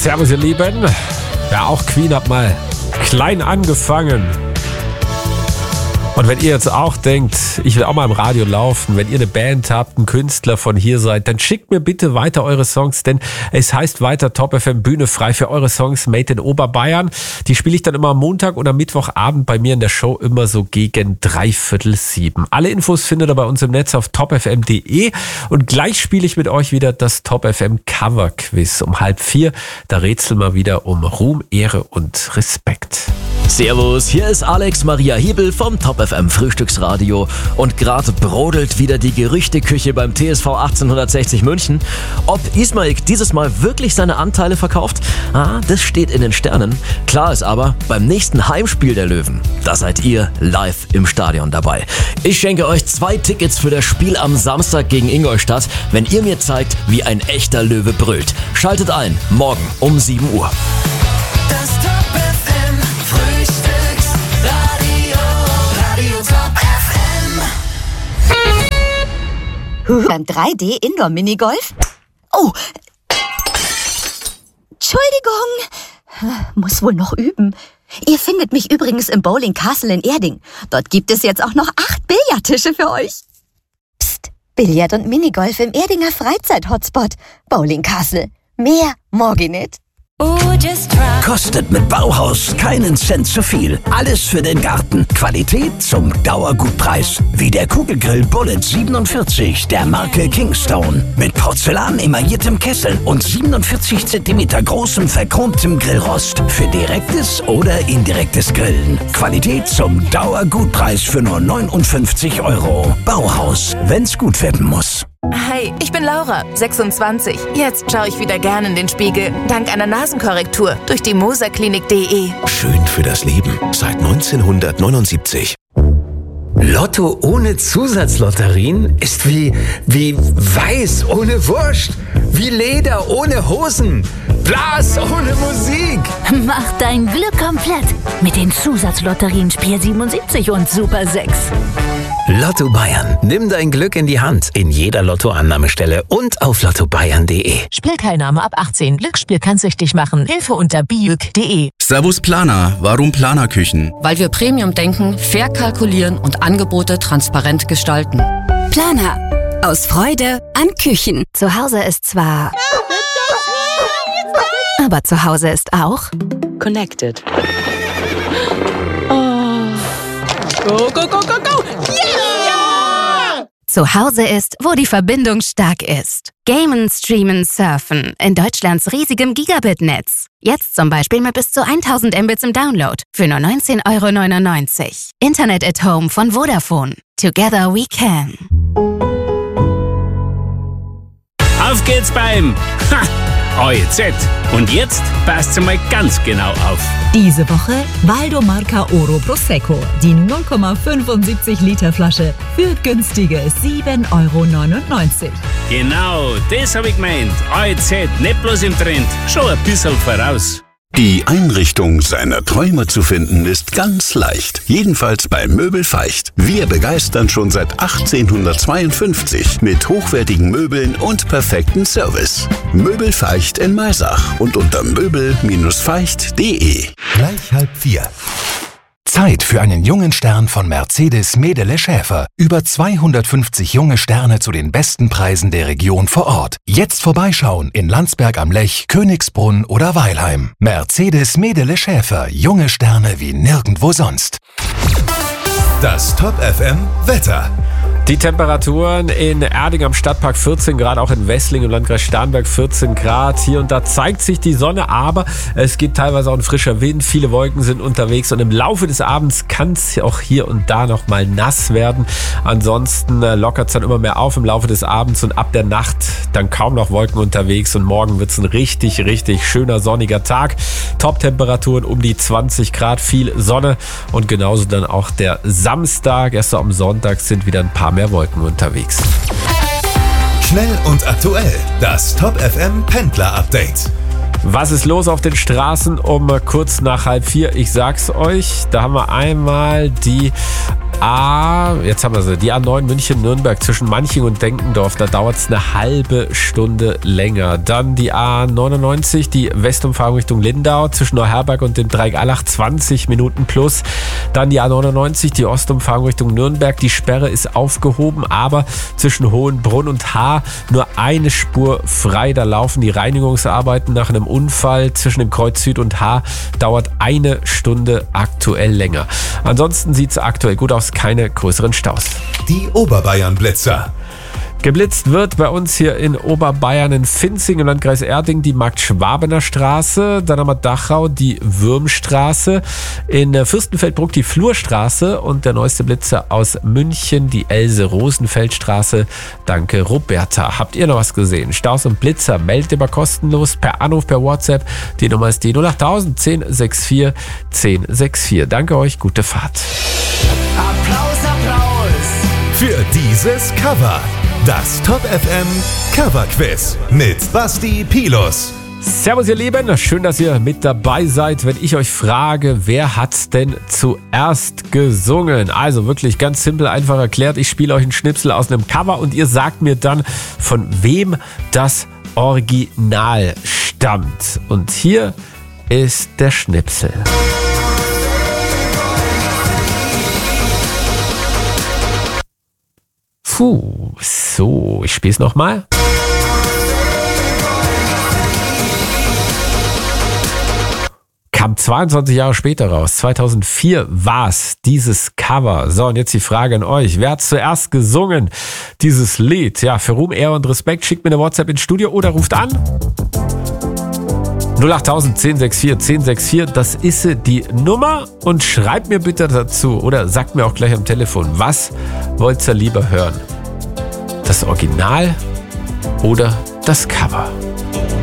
Servus ihr Lieben. Ja, auch Queen hat mal klein angefangen. Und wenn ihr jetzt auch denkt, ich will auch mal im Radio laufen, wenn ihr eine Band habt, ein Künstler von hier seid, dann schickt mir bitte weiter eure Songs, denn es heißt weiter Top FM Bühne frei für eure Songs made in Oberbayern. Die spiele ich dann immer am Montag und am Mittwochabend bei mir in der Show immer so gegen 6:45. Alle Infos findet ihr bei uns im Netz auf topfm.de und gleich spiele ich mit euch wieder das Top FM Cover Quiz um 3:30. Da rätseln wir wieder um Ruhm, Ehre und Respekt. Servus, hier ist Alex Maria Hebel vom Top FM Frühstücksradio und gerade brodelt wieder die Gerüchteküche beim TSV 1860 München. Ob Ismail dieses Mal wirklich seine Anteile verkauft? Das steht in den Sternen. Klar ist aber, beim nächsten Heimspiel der Löwen, da seid ihr live im Stadion dabei. Ich schenke euch 2 Tickets für das Spiel am Samstag gegen Ingolstadt, wenn ihr mir zeigt, wie ein echter Löwe brüllt. Schaltet ein, morgen um 7 Uhr. Das Top FM Frühstücksradio, Radio Top FM. Beim 3D Indoor Minigolf? Oh! Entschuldigung! Muss wohl noch üben. Ihr findet mich übrigens im Bowling Castle in Erding. Dort gibt es jetzt auch noch 8 Billardtische für euch. Psst! Billard und Minigolf im Erdinger Freizeit-Hotspot. Bowling Castle. Mehr morgen nicht. Kostet mit Bauhaus keinen Cent zu viel. Alles für den Garten. Qualität zum Dauergutpreis. Wie der Kugelgrill Bullet 47 der Marke Kingstone. Mit Porzellan emailliertem Kessel und 47 cm großem verchromtem Grillrost. Für direktes oder indirektes Grillen. Qualität zum Dauergutpreis für nur 59 €. Bauhaus, wenn's gut werden muss. Hi, ich bin Laura, 26. Jetzt schaue ich wieder gern in den Spiegel. Dank einer Nasenkorrektur durch die moserklinik.de. Schön für das Leben. Seit 1979. Lotto ohne Zusatzlotterien ist wie Weiß ohne Wurst. Wie Leder ohne Hosen. Blas ohne Musik. Mach dein Glück komplett mit den Zusatzlotterien Spiel 77 und Super 6. Lotto Bayern. Nimm dein Glück in die Hand. In jeder Lottoannahmestelle und auf lottobayern.de. Spielteilnahme ab 18. Glücksspiel kann süchtig machen. Hilfe unter biüg.de. Servus Planer. Warum Planerküchen? Weil wir Premium denken, fair kalkulieren und Angebote transparent gestalten. Planer. Aus Freude an Küchen. Zu Hause ist zwar... aber zu Hause ist auch... Connected. Go, go, go, go, go! Yeah! Zu Hause ist, wo die Verbindung stark ist. Gamen, Streamen, Surfen in Deutschlands riesigem Gigabit-Netz. Jetzt zum Beispiel mit bis zu 1000 Mbits im Download für nur 19,99 €. Internet at Home von Vodafone. Together we can. Auf geht's beim OEZ. Und jetzt passt mal ganz genau auf. Diese Woche Valdomarca Oro Prosecco, die 0,75 Liter Flasche für günstige 7,99 €. Genau, das habe ich gemeint. OEZ, nicht bloß im Trend, schon ein bisschen voraus. Die Einrichtung seiner Träume zu finden ist ganz leicht. Jedenfalls bei Möbel Feicht. Wir begeistern schon seit 1852 mit hochwertigen Möbeln und perfekten Service. Möbel Feicht in Maisach und unter möbel-feicht.de. Gleich 3:30. Zeit für einen jungen Stern von Mercedes Medele Schäfer. Über 250 junge Sterne zu den besten Preisen der Region vor Ort. Jetzt vorbeischauen in Landsberg am Lech, Königsbrunn oder Weilheim. Mercedes Medele Schäfer. Junge Sterne wie nirgendwo sonst. Das Top FM Wetter. Die Temperaturen in Erding am Stadtpark 14 Grad, auch in Wessling im Landkreis Starnberg 14 Grad. Hier und da zeigt sich die Sonne, aber es gibt teilweise auch ein frischer Wind. Viele Wolken sind unterwegs und im Laufe des Abends kann es auch hier und da noch mal nass werden. Ansonsten lockert es dann immer mehr auf im Laufe des Abends und ab der Nacht dann kaum noch Wolken unterwegs und morgen wird es ein richtig, richtig schöner sonniger Tag. Top-Temperaturen um die 20 Grad, viel Sonne und genauso dann auch der Samstag. Erst so am Sonntag sind wieder ein paar mehr Wolken unterwegs. Schnell und aktuell, das Top FM Pendler Update. Was ist los auf den Straßen um kurz nach 3:30? Ich sag's euch, da haben wir einmal die jetzt haben wir sie, die A9 München-Nürnberg zwischen Manching und Denkendorf, da dauert es eine halbe Stunde länger. Dann die A99, die Westumfahrung Richtung Lindau zwischen Neuherberg und dem Dreieck Allach, 20 Minuten plus. Dann die A99, die Ostumfahrung Richtung Nürnberg, die Sperre ist aufgehoben, aber zwischen Hohenbrunn und Haar nur eine Spur frei. Da laufen die Reinigungsarbeiten nach einem Unfall zwischen dem Kreuz Süd und Haar, dauert eine Stunde aktuell länger. Ansonsten sieht es aktuell gut aus, keine größeren Staus. Die Oberbayern-Blitzer. Geblitzt wird bei uns hier in Oberbayern in Pfinzing im Landkreis Erding die Markt-Schwabener Straße, dann haben wir Dachau die Würmstraße, in Fürstenfeldbruck die Flurstraße und der neueste Blitzer aus München, die Else-Rosenfeld-Straße. Danke Roberta. Habt ihr noch was gesehen? Staus und Blitzer meldet immer kostenlos per Anruf, per WhatsApp. Die Nummer ist die 08000 1064 1064. Danke euch, gute Fahrt. Applaus, Applaus für dieses Cover. Das Top FM Cover Quiz mit Basti Pilus. Servus ihr Lieben, schön, dass ihr mit dabei seid, wenn ich euch frage, wer hat denn zuerst gesungen? Also wirklich ganz simpel, einfach erklärt, ich spiele euch einen Schnipsel aus einem Cover und ihr sagt mir dann, von wem das Original stammt. Und hier ist der Schnipsel. So, ich spiele es nochmal. Kam 22 Jahre später raus. 2004 war es, dieses Cover. So, und jetzt die Frage an euch. Wer hat zuerst gesungen, dieses Lied? Ja, für Ruhm, Ehre und Respekt schickt mir eine WhatsApp ins Studio oder ruft an. 08000 1064 1064, das ist die Nummer und schreibt mir bitte dazu oder sagt mir auch gleich am Telefon, was wollt ihr lieber hören? Das Original oder das Cover?